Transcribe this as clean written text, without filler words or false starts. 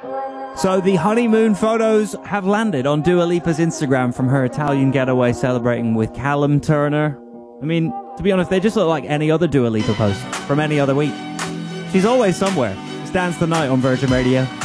So the honeymoon photos have landed on Dua Lipa's Instagram from her Italian getaway celebrating with Callum Turner. I mean, to be honest, they just look like any other Dua Lipa post from any other week. She's always somewhere. It's Dance the Night on Virgin Radio.